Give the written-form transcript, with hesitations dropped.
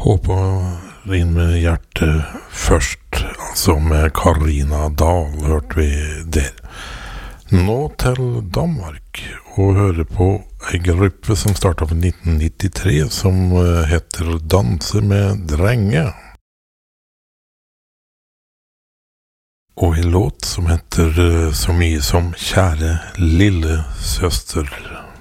Håper inn med hjertet først, altså med Karina Dahl hørte vi der. Nå til Danmark, og høre på en gruppe som startet i 1993, som heter Danse med drenge. Og en låt som heter så mye som Kjære lille søster.